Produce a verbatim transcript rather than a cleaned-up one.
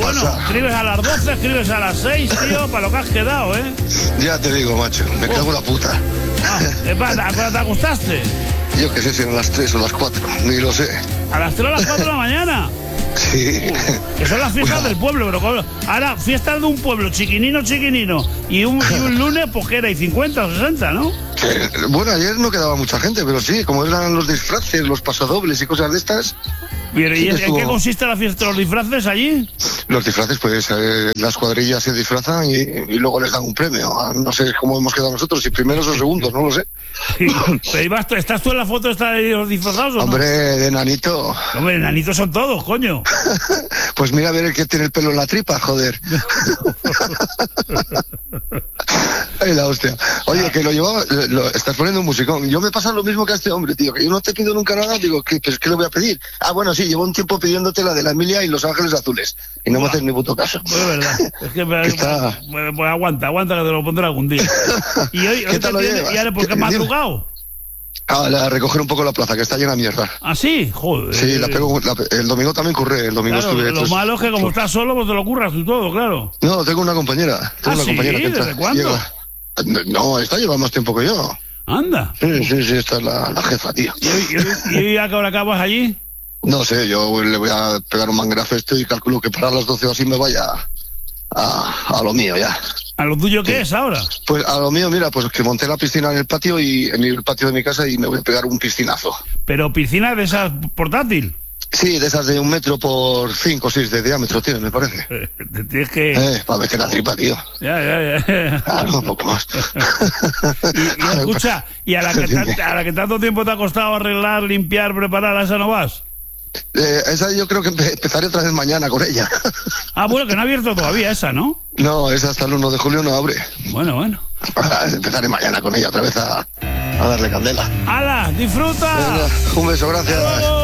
bueno, pasar. escribes a las doce, escribes a las seis, tío, para lo que has quedado, ¿eh? Ya te digo, macho, me cago en la puta. Ah, ¿te, te ajustaste? Yo qué sé si eran las tres o las cuatro, ni lo sé. ¿A las tres o las cuatro de la mañana? Sí. Uh, que son las fiestas bueno. del pueblo, pero ahora fiestas de un pueblo chiquinino, chiquinino, y un, y un lunes, pues que era, y cincuenta o sesenta, ¿no? Que, bueno, ayer no quedaba mucha gente, pero sí, como eran los disfraces, los pasodobles y cosas de estas. Pero, ¿y en estuvo... qué consiste la fiesta de los disfraces allí? Los disfraces, pues eh, las cuadrillas se disfrazan y, y luego les dan un premio. No sé cómo hemos quedado nosotros, si primeros o segundos, no lo sé. Pero ibas tú, ¿estás tú en la foto de los disfrazados o no? Hombre, de nanito. Hombre, nanitos son todos, coño. Pues mira a ver el que tiene el pelo en la tripa, joder. Ay, la hostia. Oye, que lo llevaba, lo, estás poniendo un musicón. Yo me pasa lo mismo que a este hombre, tío, que yo no te pido nunca nada, digo, ¿qué, pues, ¿qué le voy a pedir? Ah, bueno, sí, llevo un tiempo pidiéndote la de la Emilia y Los Ángeles Azules, y no me haces ni puto caso. Pues es verdad, es que, me, está... pues, pues aguanta, aguanta que te lo pondré algún día. Y hoy, hoy ¿Qué tal lo tiene, llevas? ¿Y ahora por qué madrugado? Ah, a recoger un poco la plaza, que está llena de mierda. ¿Ah, sí? Joder. Sí, la pego, la, el domingo también curré, el domingo claro, estuve... Lo tres... malo es que como estás solo, pues te lo curras tú todo, claro. No, tengo una compañera. Tengo ¿Ah, una sí? compañera que ¿Desde está, cuándo? Llega, no, esta lleva más tiempo que yo. Anda. Sí, sí, sí, esta es la, la jefa, tío. ¿Y, y, y a qué hora acabas allí? No sé, yo le voy a pegar un manguerazo a esto y calculo que para las doce o así me vaya a, a lo mío ya. ¿A lo tuyo qué sí. es ahora? Pues a lo mío, mira, pues que monté la piscina en el patio y en el patio de mi casa y me voy a pegar un piscinazo. ¿Pero piscina de esas portátil? Sí, de esas de un metro por cinco o seis de diámetro tiene, me parece. Te tienes que... Eh, para meter la tripa, tío. Ya, ya, ya. Claro, un poco más. y, y escucha, ¿y a la, que t- a la que tanto tiempo te ha costado arreglar, limpiar, preparar, a esa no vas? Eh, esa yo creo que empe- empezaré otra vez mañana con ella. Ah, bueno, que no ha abierto todavía esa, ¿no? No, esa hasta el uno de julio no abre. Bueno, bueno. Ah, empezaré mañana con ella otra vez a, a darle candela. ¡Hala! ¡Disfruta! Venga, un beso, gracias.